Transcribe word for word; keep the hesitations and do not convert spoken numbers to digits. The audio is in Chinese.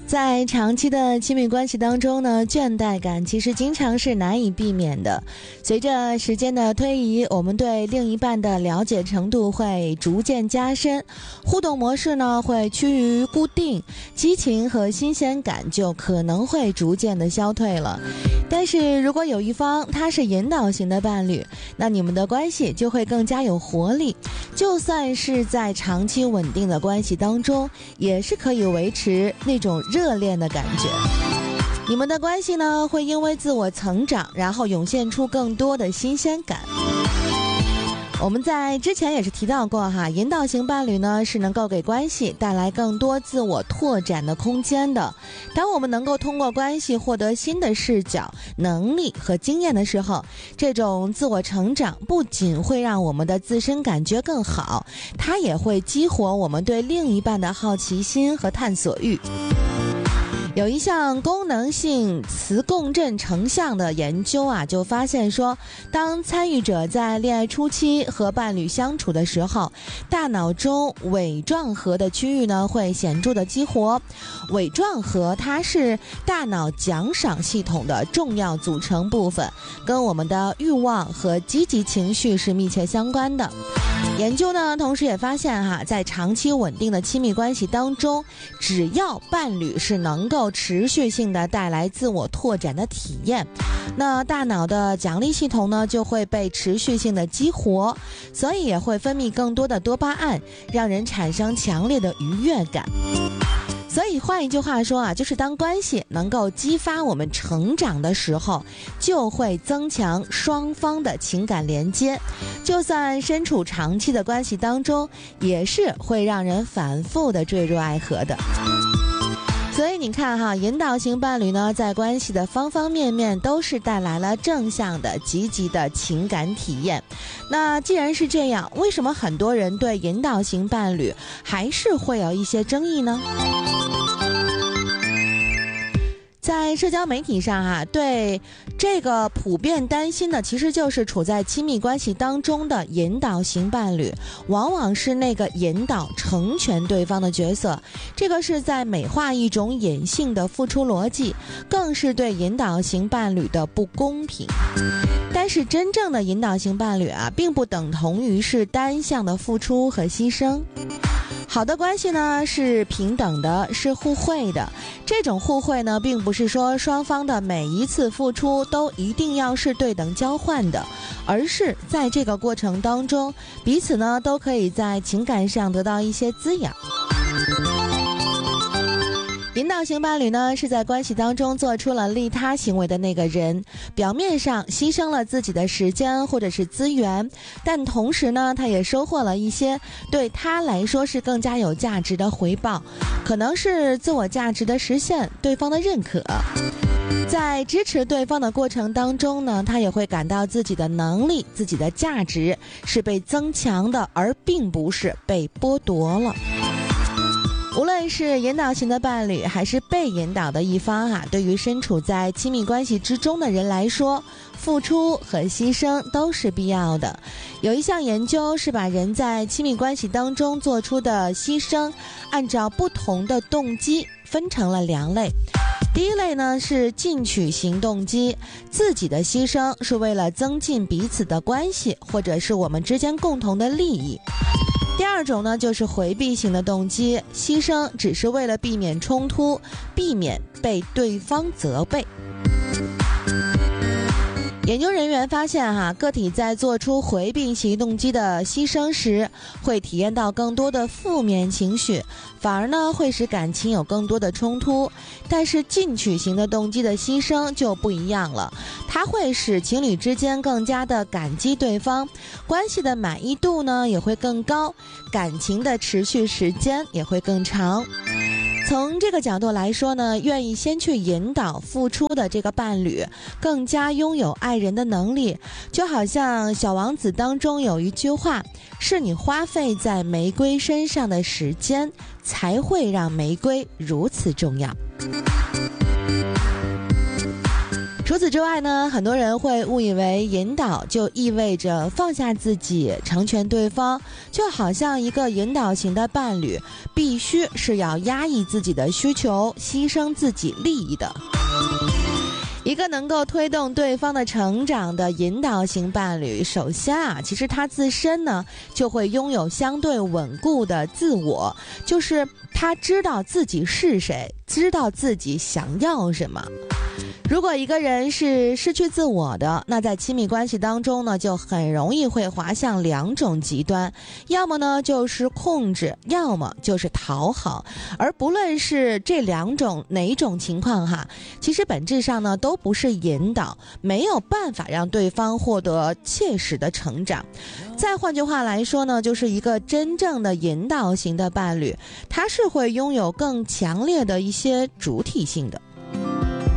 在长期的亲密关系当中呢，倦怠感其实经常是难以避免的。随着时间的推移，我们对另一半的了解程度会逐渐加深，互动模式呢会趋于固定，激情和新鲜感就可能会逐渐的消退了。但是如果有一方他是引导型的伴侣，那你们的关系就会更加有活力，就算是在长期稳定的关系当中，也是可以维持那种热恋的感觉。你们的关系呢，会因为自我成长，然后涌现出更多的新鲜感。我们在之前也是提到过哈，引导型伴侣呢是能够给关系带来更多自我拓展的空间的。当我们能够通过关系获得新的视角、能力和经验的时候，这种自我成长不仅会让我们的自身感觉更好，它也会激活我们对另一半的好奇心和探索欲。有一项功能性磁共振成像的研究啊，就发现说，当参与者在恋爱初期和伴侣相处的时候，大脑中尾状核的区域呢会显著的激活。尾状核它是大脑奖赏系统的重要组成部分，跟我们的欲望和积极情绪是密切相关的。研究呢，同时也发现哈，在长期稳定的亲密关系当中，只要伴侣是能够持续性的带来自我拓展的体验，那大脑的奖励系统呢就会被持续性的激活，所以也会分泌更多的多巴胺，让人产生强烈的愉悦感。所以换一句话说啊，就是当关系能够激发我们成长的时候，就会增强双方的情感连接，就算身处长期的关系当中，也是会让人反复的坠入爱河的。所以你看哈，引导型伴侣呢，在关系的方方面面都是带来了正向的、积极的情感体验。那既然是这样，为什么很多人对引导型伴侣还是会有一些争议呢？在社交媒体上啊，对这个普遍担心的其实就是处在亲密关系当中的引导型伴侣，往往是那个引导成全对方的角色，这个是在美化一种隐性的付出逻辑，更是对引导型伴侣的不公平。但是真正的引导型伴侣啊，并不等同于是单向的付出和牺牲。好的关系呢是平等的，是互惠的。这种互惠呢，并不是说双方的每一次付出都一定要是对等交换的，而是在这个过程当中，彼此呢都可以在情感上得到一些滋养。引导型伴侣呢，是在关系当中做出了利他行为的那个人，表面上牺牲了自己的时间或者是资源，但同时呢，他也收获了一些对他来说是更加有价值的回报，可能是自我价值的实现，对方的认可。在支持对方的过程当中呢，他也会感到自己的能力、自己的价值是被增强的，而并不是被剥夺了。无论是引导型的伴侣还是被引导的一方啊，对于身处在亲密关系之中的人来说，付出和牺牲都是必要的。有一项研究是把人在亲密关系当中做出的牺牲，按照不同的动机分成了两类。第一类呢是进取型动机，自己的牺牲是为了增进彼此的关系，或者是我们之间共同的利益。第二种呢，就是回避型的动机，牺牲只是为了避免冲突，避免被对方责备。研究人员发现哈，个体在做出回避型动机的牺牲时，会体验到更多的负面情绪，反而呢会使感情有更多的冲突。但是进取型的动机的牺牲就不一样了，它会使情侣之间更加的感激对方，关系的满意度呢也会更高，感情的持续时间也会更长。从这个角度来说呢，愿意先去引导付出的这个伴侣更加拥有爱人的能力，就好像小王子当中有一句话，是你花费在玫瑰身上的时间才会让玫瑰如此重要。 除此之外呢，很多人会误以为引导就意味着放下自己，成全对方，就好像一个引导型的伴侣必须是要压抑自己的需求，牺牲自己利益的。一个能够推动对方的成长的引导型伴侣，首先啊，其实他自身呢就会拥有相对稳固的自我，就是他知道自己是谁，知道自己想要什么。如果一个人是失去自我的，那在亲密关系当中呢，就很容易会滑向两种极端，要么呢就是控制，要么就是讨好。而不论是这两种哪种情况哈，其实本质上呢都不是引导，没有办法让对方获得切实的成长。再换句话来说呢，就是一个真正的引导型的伴侣，他是会拥有更强烈的一些主体性的。